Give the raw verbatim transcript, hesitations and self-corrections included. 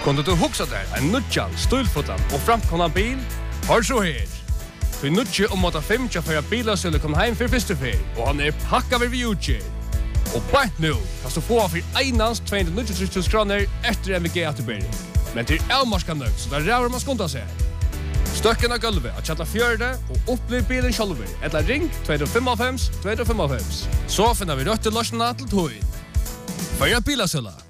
Kunde du huxa där en nutjan, stulfotan och framkomna bil? Hör så här. För nutje om åtta fem för att bilar skulle komma hem för första fel och han är packad vid utge. Och bara nu kan du få för einans tvåhundranittiotre tusen kronor efter M V G återbäring. Men till Elmarskan nöjd så där rör man skonta sig. Stöcken av gulvet att chatta fjörde och upplev bilen själv. Eller ring två fem fem två fem fem. Så finner vi rött till lösningen till tog. För jag bilar